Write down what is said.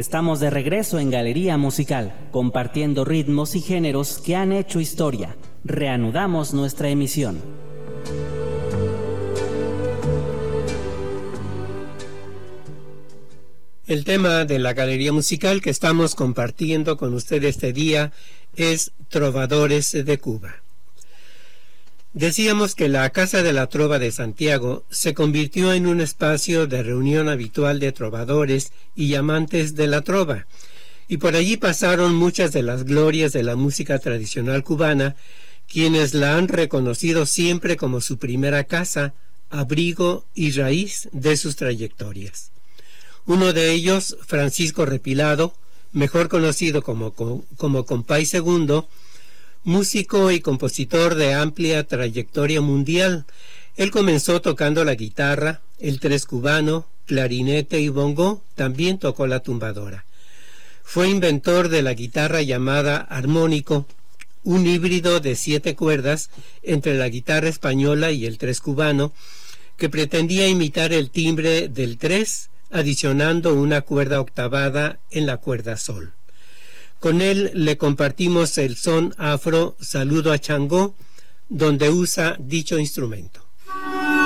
Estamos de regreso en Galería Musical, compartiendo ritmos y géneros que han hecho historia. Reanudamos nuestra emisión. El tema de la Galería Musical que estamos compartiendo con ustedes este día es Trovadores de Cuba. Decíamos que la Casa de la Trova de Santiago se convirtió en un espacio de reunión habitual de trovadores y amantes de la trova, y por allí pasaron muchas de las glorias de la música tradicional cubana, quienes la han reconocido siempre como su primera casa, abrigo y raíz de sus trayectorias. Uno de ellos, Francisco Repilado, mejor conocido como Compay Segundo, músico y compositor de amplia trayectoria mundial. Él comenzó tocando la guitarra, el tres cubano, clarinete y bongo, también tocó la tumbadora. Fue inventor de la guitarra llamada armónico, un híbrido de 7 cuerdas entre la guitarra española y el tres cubano, que pretendía imitar el timbre del tres, adicionando una cuerda octavada en la cuerda sol. Con él le compartimos el son afro Saludo a Changó, donde usa dicho instrumento.